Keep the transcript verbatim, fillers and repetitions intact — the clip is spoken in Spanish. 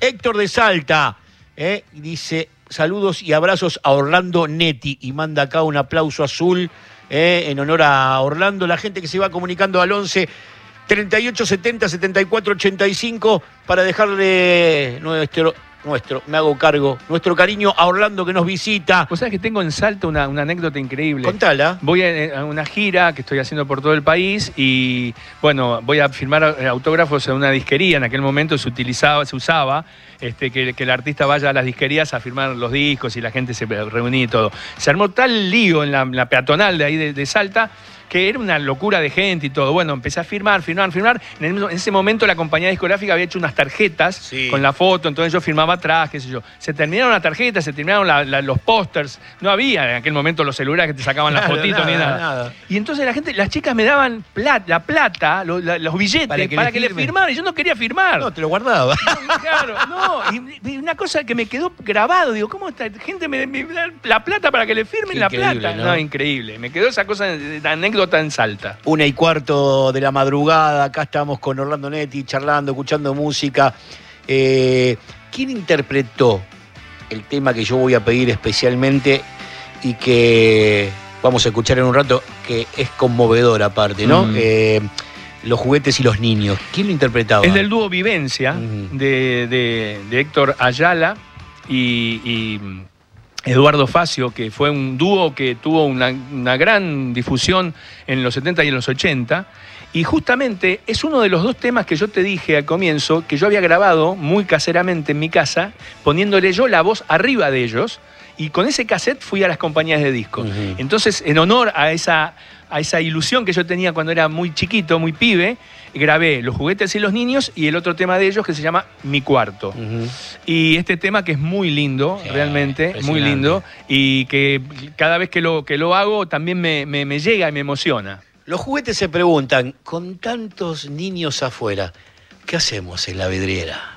Héctor de Salta, eh, dice, saludos y abrazos a Orlando Netti, y manda acá un aplauso azul eh, en honor a Orlando. La gente que se va comunicando al once treinta y ocho setenta setenta y cuatro ochenta y cinco para dejarle nuestro... Nuestro, me hago cargo, nuestro cariño a Orlando que nos visita. Vos sabés que tengo en Salta una, una anécdota increíble. Contala. Voy a, a una gira que estoy haciendo por todo el país y, bueno, voy a firmar autógrafos en una disquería. En aquel momento se utilizaba, se usaba este, que, que el artista vaya a las disquerías a firmar los discos y la gente se reunía y todo. Se armó tal lío en la, la peatonal de ahí de, de Salta que era una locura de gente y todo. Bueno, empecé a firmar, firmar, firmar. En, el, en ese momento la compañía discográfica había hecho unas tarjetas sí. con la foto, entonces yo firmaba atrás, qué sé yo. Se terminaron las tarjetas, se terminaron la, la, los pósters. No había en aquel momento los celulares que te sacaban las claro, fotitos nada, ni nada. nada. Y entonces la gente, las chicas me daban plata, la plata, lo, la, los billetes para que, para le, que le firmara. Y yo no quería firmar. No, te lo guardaba. No, claro, no. Y, y una cosa que me quedó grabado, digo, ¿cómo esta gente me da la plata para que le firmen la plata? ¿No? no, increíble. Me quedó esa cosa de, de anécdota en Salta. Una y cuarto de la madrugada, acá estamos con Orlando Netti, charlando, escuchando música. Eh, ¿Quién interpretó el tema que yo voy a pedir especialmente y que vamos a escuchar en un rato, que es conmovedor aparte, ¿no? Mm. Eh, Los juguetes y los niños. ¿Quién lo interpretaba? Es del dúo Vivencia, mm. de, de, de Héctor Ayala y... y Eduardo Facio, que fue un dúo que tuvo una, una gran difusión en los setenta y en los ochenta, y justamente es uno de los dos temas que yo te dije al comienzo, que yo había grabado muy caseramente en mi casa, poniéndole yo la voz arriba de ellos, y con ese cassette fui a las compañías de discos. Uh-huh. Entonces, en honor a esa, a esa ilusión que yo tenía cuando era muy chiquito, muy pibe, grabé Los juguetes y los niños y el otro tema de ellos que se llama Mi cuarto. Uh-huh. Y este tema que es muy lindo, sí, realmente, muy lindo, y que cada vez que lo, que lo hago también me, me, me llega y me emociona. Los juguetes se preguntan, con tantos niños afuera, ¿qué hacemos en la vidriera?